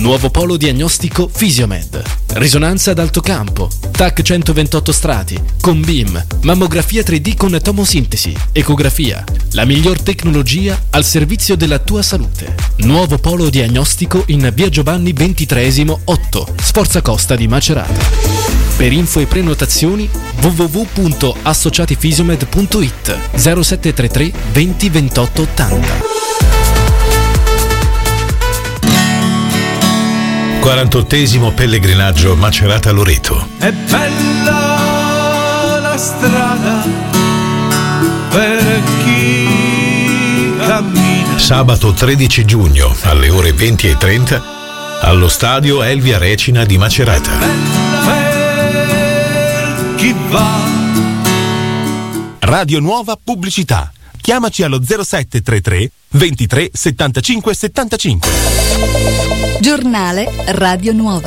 Nuovo polo diagnostico Fisiomed. Risonanza ad alto campo, TAC 128 strati, con BIM, mammografia 3D con tomosintesi, ecografia. La miglior tecnologia al servizio della tua salute. Nuovo polo diagnostico in via Giovanni XXIII 8, Sforza Costa di Macerata. Per info e prenotazioni www.associatifisiomed.it 0733 20 28 80. 48esimo pellegrinaggio Macerata-Loreto. È bella la strada per chi cammina. Sabato 13 giugno alle ore 20:30 allo stadio Elvia Recina di Macerata. Per chi va. Radio Nuova Pubblicità. Chiamaci allo 0733 23 75 75. Giornale Radio Nuova.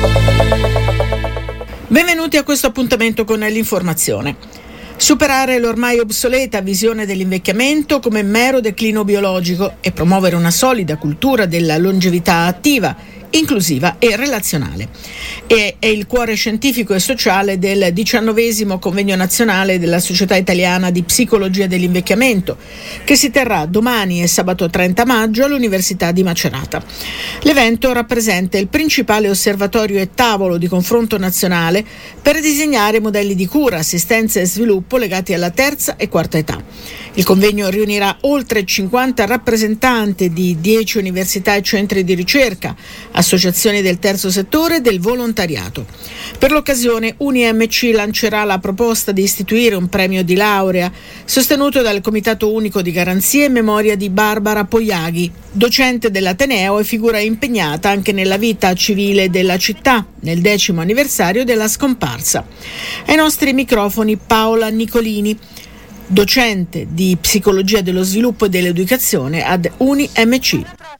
Benvenuti a questo appuntamento con l'informazione. Superare l'ormai obsoleta visione dell'invecchiamento come mero declino biologico e promuovere una solida cultura della longevità attiva, inclusiva e relazionale. È il cuore scientifico e sociale del 19° convegno nazionale della Società Italiana di Psicologia dell'Invecchiamento, che si terrà domani e sabato 30 maggio all'Università di Macerata. L'evento rappresenta il principale osservatorio e tavolo di confronto nazionale per disegnare modelli di cura, assistenza e sviluppo legati alla terza e quarta età. Il convegno riunirà oltre 50 rappresentanti di 10 università e centri di ricerca, associazioni del terzo settore e del volontariato. Per l'occasione UniMC lancerà la proposta di istituire un premio di laurea sostenuto dal Comitato Unico di Garanzia in memoria di Barbara Poiaghi, docente dell'Ateneo e figura impegnata anche nella vita civile della città nel 10° anniversario della scomparsa. Ai nostri microfoni Paola Nicolini, docente di Psicologia dello Sviluppo e dell'Educazione ad UniMC.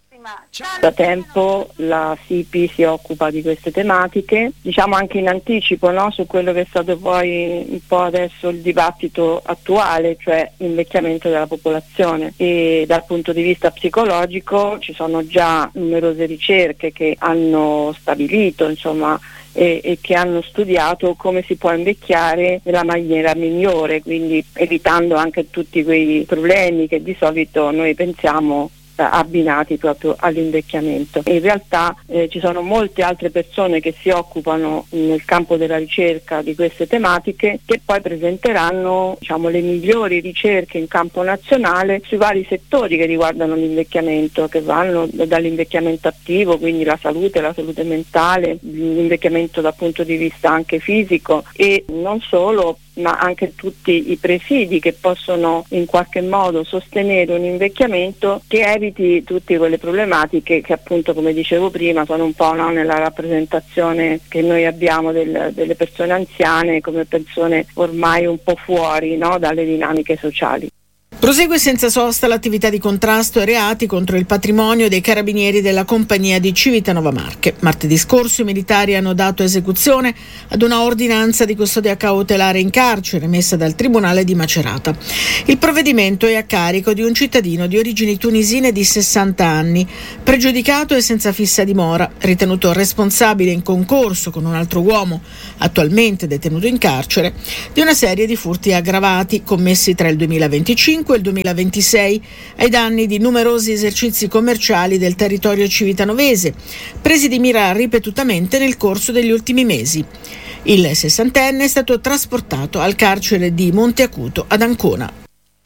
Da tempo la SIPI si occupa di queste tematiche, diciamo anche in anticipo, no? Su quello che è stato poi un po' adesso il dibattito attuale, cioè l'invecchiamento della popolazione, e dal punto di vista psicologico ci sono già numerose ricerche che hanno stabilito, insomma, e che hanno studiato come si può invecchiare nella maniera migliore, quindi evitando anche tutti quei problemi che di solito noi pensiamo abbinati proprio all'invecchiamento. In realtà ci sono molte altre persone che si occupano nel campo della ricerca di queste tematiche, che poi presenteranno, diciamo, le migliori ricerche in campo nazionale sui vari settori che riguardano l'invecchiamento, che vanno dall'invecchiamento attivo, quindi la salute mentale, l'invecchiamento dal punto di vista anche fisico e non solo, ma anche tutti i presidi che possono in qualche modo sostenere un invecchiamento che eviti tutte quelle problematiche che appunto, come dicevo prima, sono un po', no, nella rappresentazione che noi abbiamo delle persone anziane come persone ormai un po' fuori, no, dalle dinamiche sociali. Prosegue senza sosta l'attività di contrasto ai reati contro il patrimonio dei carabinieri della compagnia di Civitanova Marche. Martedì scorso i militari hanno dato esecuzione ad una ordinanza di custodia cautelare in carcere emessa dal Tribunale di Macerata. Il provvedimento è a carico di un cittadino di origini tunisine di 60 anni, pregiudicato e senza fissa dimora, ritenuto responsabile in concorso con un altro uomo, attualmente detenuto in carcere, di una serie di furti aggravati commessi tra il 2025 e il 2026 ai danni di numerosi esercizi commerciali del territorio civitanovese, presi di mira ripetutamente nel corso degli ultimi mesi. Il 60enne è stato trasportato al carcere di Monte Acuto ad Ancona.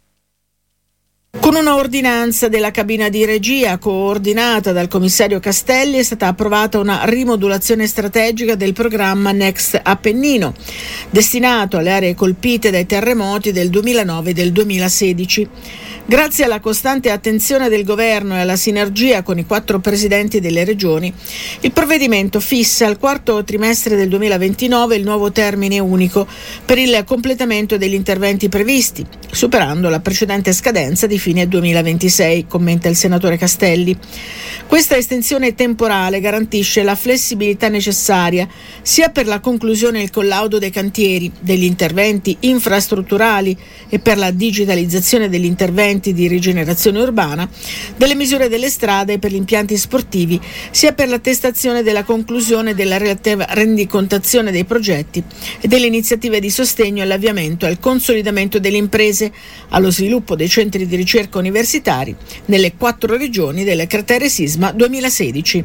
Con una ordinanza della cabina di regia coordinata dal commissario Castelli è stata approvata una rimodulazione strategica del programma Next Appennino, destinato alle aree colpite dai terremoti del 2009 e del 2016. Grazie alla costante attenzione del governo e alla sinergia con i 4 presidenti delle regioni, il provvedimento fissa al quarto trimestre del 2029 il nuovo termine unico per il completamento degli interventi previsti, superando la precedente scadenza di fine fine 2026, commenta il senatore Castelli. Questa estensione temporale garantisce la flessibilità necessaria sia per la conclusione e il collaudo dei cantieri, degli interventi infrastrutturali e per la digitalizzazione degli interventi di rigenerazione urbana, delle misure delle strade e per gli impianti sportivi, sia per l'attestazione della conclusione della relativa rendicontazione dei progetti e delle iniziative di sostegno all'avviamento e al consolidamento delle imprese, allo sviluppo dei centri di ricerca universitari nelle 4 regioni del cratere sisma 2016.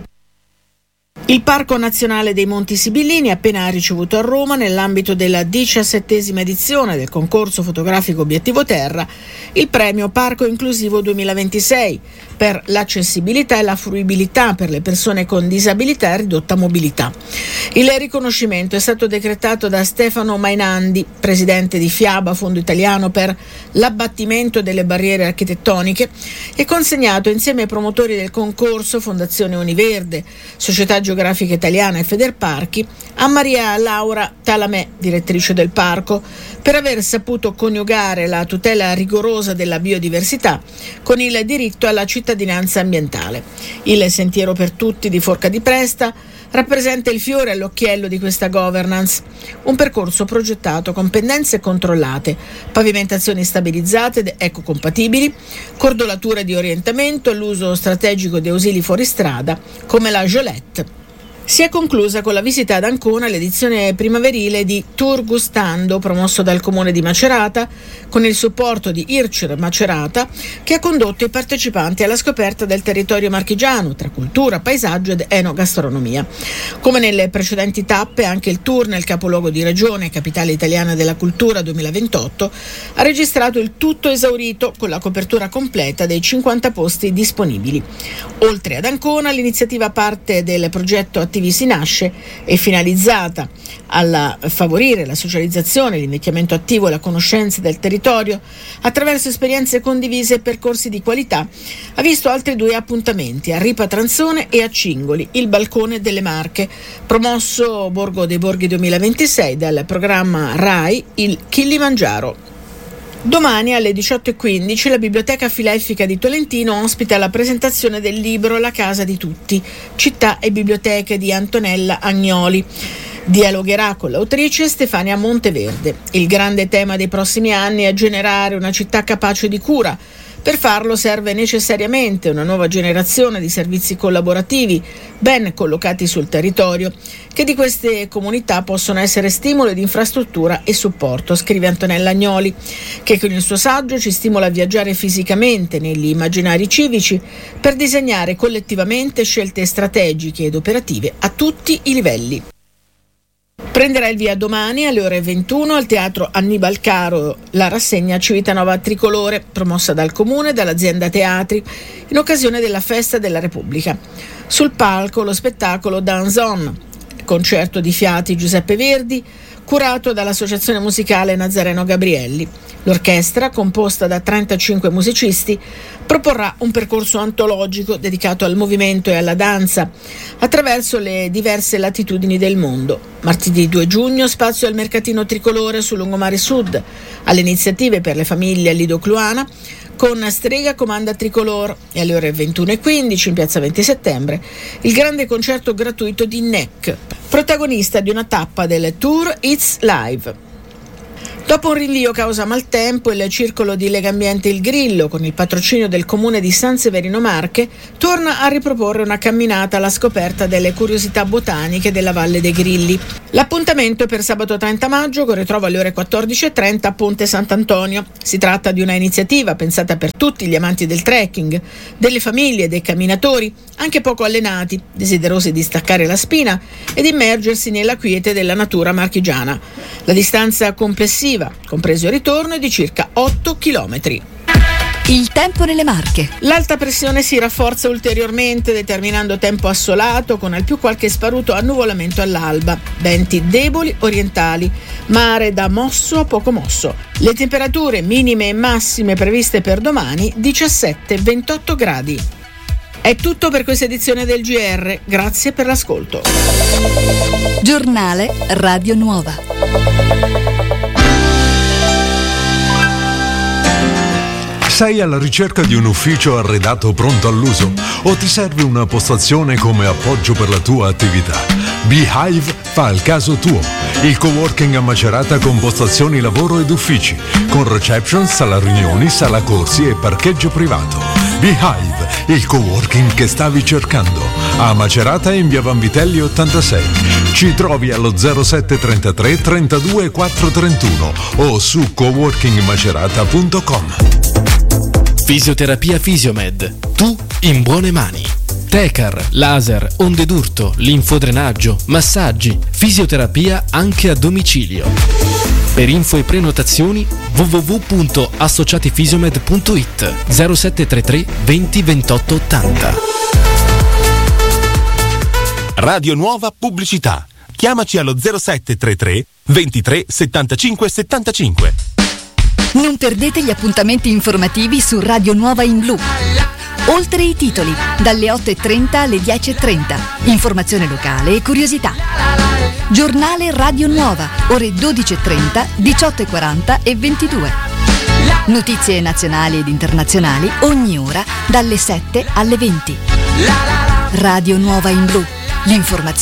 Il Parco Nazionale dei Monti Sibillini ha appena ricevuto a Roma, nell'ambito della 17ª edizione del concorso fotografico Obiettivo Terra, il premio Parco Inclusivo 2026 per l'accessibilità e la fruibilità per le persone con disabilità e ridotta mobilità. Il riconoscimento è stato decretato da Stefano Mainandi, presidente di FIABA, Fondo Italiano per l'abbattimento delle barriere architettoniche, e consegnato insieme ai promotori del concorso, Fondazione Univerde, Società Geografica Italiana e Federparchi, a Maria Laura Talamè, direttrice del parco, per aver saputo coniugare la tutela rigorosa della biodiversità con il diritto alla cittadinanza ambientale. Il Sentiero per Tutti di Forca di Presta rappresenta il fiore all'occhiello di questa governance, un percorso progettato con pendenze controllate, pavimentazioni stabilizzate ed ecocompatibili, cordolature di orientamento, l'uso strategico di ausili fuoristrada come la Jolette. Si è conclusa con la visita ad Ancona l'edizione primaverile di Tour Gustando, promosso dal comune di Macerata, con il supporto di IRCER Macerata, che ha condotto i partecipanti alla scoperta del territorio marchigiano tra cultura, paesaggio ed enogastronomia. Come nelle precedenti tappe, anche il tour nel capoluogo di regione, capitale italiana della cultura 2028, ha registrato il tutto esaurito con la copertura completa dei 50 posti disponibili. Oltre ad Ancona, l'iniziativa parte del progetto Attivi si nasce è finalizzata a favorire la socializzazione, l'invecchiamento attivo e la conoscenza del territorio attraverso esperienze condivise e percorsi di qualità. Ha visto altri 2 appuntamenti a Ripa Tranzone e a Cingoli, il Balcone delle Marche, promosso Borgo dei Borghi 2026 dal programma RAI il Kilimangiaro. Domani alle 18:15 la Biblioteca Filaelfica di Tolentino ospita la presentazione del libro La casa di tutti, città e biblioteche di Antonella Agnoli. Dialogherà con l'autrice Stefania Monteverde. Il grande tema dei prossimi anni è generare una città capace di cura. Per farlo serve necessariamente una nuova generazione di servizi collaborativi ben collocati sul territorio, che di queste comunità possono essere stimolo di infrastruttura e supporto, scrive Antonella Agnoli, che con il suo saggio ci stimola a viaggiare fisicamente negli immaginari civici per disegnare collettivamente scelte strategiche ed operative a tutti i livelli. Prenderà il via domani alle ore 21 al Teatro Annibal Caro la rassegna Civitanova Tricolore, promossa dal Comune e dall'azienda Teatri, in occasione della Festa della Repubblica. Sul palco lo spettacolo Danzon, concerto di fiati Giuseppe Verdi, curato dall'Associazione Musicale Nazareno Gabrielli. L'orchestra, composta da 35 musicisti, proporrà un percorso antologico dedicato al movimento e alla danza attraverso le diverse latitudini del mondo. Martedì 2 giugno spazio al mercatino tricolore sul lungomare sud, alle iniziative per le famiglie a Lido Cluana con Strega Comanda Tricolor, e alle ore 21:15 in piazza 20 settembre il grande concerto gratuito di NEC, protagonista di una tappa del tour It's Live. Dopo un rinvio causa maltempo, il circolo di Legambiente Il Grillo, con il patrocinio del comune di San Severino Marche, torna a riproporre una camminata alla scoperta delle curiosità botaniche della Valle dei Grilli. L'appuntamento è per sabato 30 maggio, con ritrovo alle ore 14:30 a Ponte Sant'Antonio. Si tratta di una iniziativa pensata per tutti gli amanti del trekking, delle famiglie, dei camminatori, anche poco allenati, desiderosi di staccare la spina ed immergersi nella quiete della natura marchigiana. La distanza complessiva, compreso il ritorno, è di circa 8 chilometri. Il tempo nelle Marche. L'alta pressione si rafforza ulteriormente, determinando tempo assolato con al più qualche sparuto annuvolamento all'alba, venti deboli orientali, mare da mosso a poco mosso. Le temperature minime e massime previste per domani 17-28 gradi. È tutto per questa edizione del GR, grazie per l'ascolto. Giornale Radio Nuova. Sei alla ricerca di un ufficio arredato pronto all'uso? O ti serve una postazione come appoggio per la tua attività? Beehive fa il caso tuo. Il coworking a Macerata con postazioni lavoro ed uffici, con reception, sala riunioni, sala corsi e parcheggio privato. Beehive, il coworking che stavi cercando. A Macerata in via Vanvitelli 86. Ci trovi allo 0733 32 431 o su coworkingmacerata.com. Fisioterapia Fisiomed. Tu in buone mani. Tecar, laser, onde d'urto, linfodrenaggio, massaggi, fisioterapia anche a domicilio. Per info e prenotazioni www.associatifisiomed.it 0733 20 28 80. Radio Nuova Pubblicità. Chiamaci allo 0733 23 75 75. Non perdete gli appuntamenti informativi su Radio Nuova in Blu. Oltre i titoli, dalle 8.30 alle 10.30. Informazione locale e curiosità. Giornale Radio Nuova, ore 12.30, 18.40 e 22. Notizie nazionali ed internazionali ogni ora dalle 7 alle 20. Radio Nuova in Blu. L'informazione